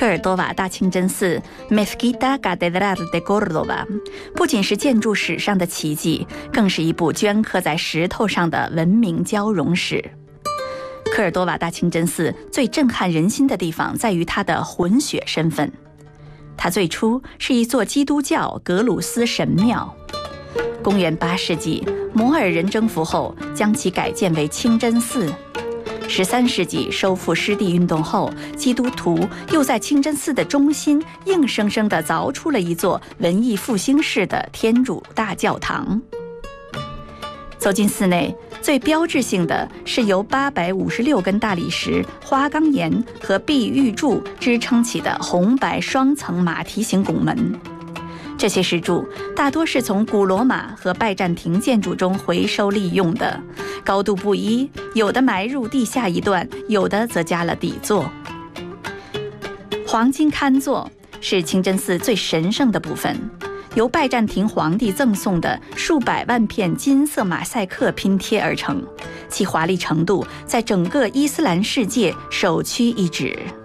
科尔多瓦大清真寺 Mezquita Catedral de Córdoba 不仅是建筑史上的奇迹，更是一部镌刻在石头上的文明交融史。科尔多瓦大清真寺最震撼人心的地方在于它的混血身份。它最初是一座基督教格鲁斯神庙，公元8世纪摩尔人征服后将其改建为清真寺。13世纪收复失地运动后，基督徒又在清真寺的中心硬生生地凿出了一座文艺复兴式的天主大教堂。走进寺内，最标志性的是由856根大理石、花岗岩和碧玉柱支撑起的红白双层马蹄形拱门。这些石柱大多是从古罗马和拜占庭建筑中回收利用的，高度不一，有的埋入地下一段，有的则加了底座。黄金龛座是清真寺最神圣的部分，由拜占庭皇帝赠送的数百万片金色马赛克拼贴而成，其华丽程度在整个伊斯兰世界首屈一指。